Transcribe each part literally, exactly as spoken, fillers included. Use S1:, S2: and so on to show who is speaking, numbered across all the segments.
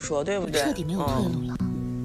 S1: 说，对不对？
S2: 彻底没有退路了。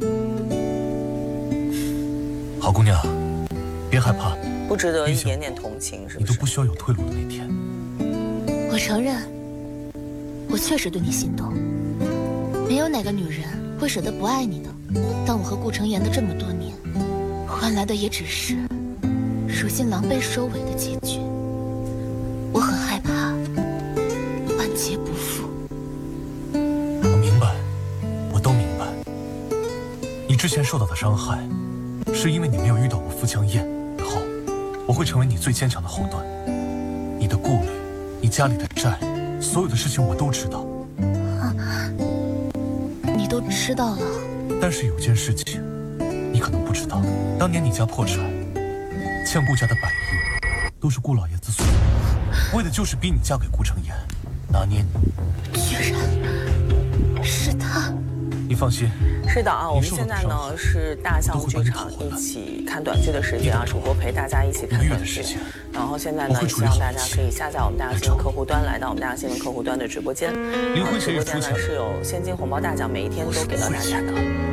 S3: 嗯、好姑娘，别害怕，
S1: 不值得一点点同情，是不是？
S3: 你都不需要有退路的那天。
S2: 我承认，我确实对你心动。没有哪个女人会舍得不爱你的。但我和顾承言的这么多年，换来的也只是如今狼狈收尾的结局。我很害怕万劫不复。
S3: 我明白，我都明白。你之前受到的伤害，是因为你没有遇到过傅江燕。以后，我会成为你最坚强的后盾。你的顾虑，你家里的债，所有的事情我都知道。
S2: 啊，你都知道了。
S3: 但是有件事情，你可能不知道。当年你家破产，欠顾家的百亿，都是顾老爷子所为，为的就是逼你嫁给顾承言，拿捏你。
S2: 居然是他！
S3: 你放心。
S1: 是的啊，我们现在呢是大象剧场一起看短剧的时间啊，主播陪大家一起看短剧。然后现在呢，也希望大家可以下载我们大象新闻客户端，来到我们大象新闻客户端的直播间。直播间呢是有现金红包大奖，每一天都给到大家的。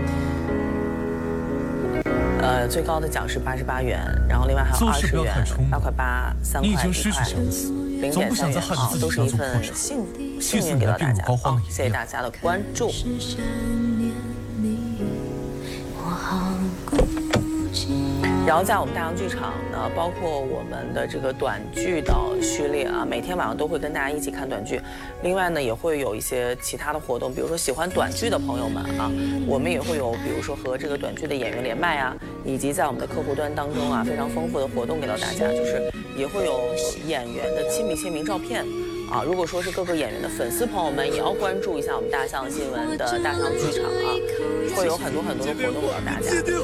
S1: 呃，最高的奖是八十八元，然后另外还有二十元、八块八、三块、一块、零点三元啊，都是一份幸幸运给到大家啊！谢谢大家的关注。然后在我们大洋剧场呢，包括我们的这个短剧的序列啊，每天晚上都会跟大家一起看短剧。另外呢，也会有一些其他的活动，比如说喜欢短剧的朋友们啊，我们也会有，比如说和这个短剧的演员连麦啊，以及在我们的客户端当中啊，非常丰富的活动给到大家，就是也会有演员的亲笔签名照片。啊，如果说是各个演员的粉丝朋友们，也要关注一下我们大象新闻的大象剧场啊，会有很多很多的活动给到大家。